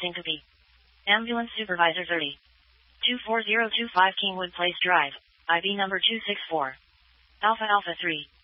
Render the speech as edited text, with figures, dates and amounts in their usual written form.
syncope. Ambulance Supervisor 30. 24025 Kingwood Place Drive, IB number 264. Alpha Alpha 3.